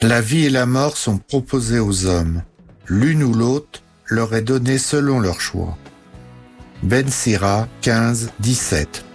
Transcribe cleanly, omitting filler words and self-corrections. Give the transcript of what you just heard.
La vie et la mort sont proposées aux hommes. L'une ou l'autre leur est donnée selon leur choix. Ben Sira 15, 17.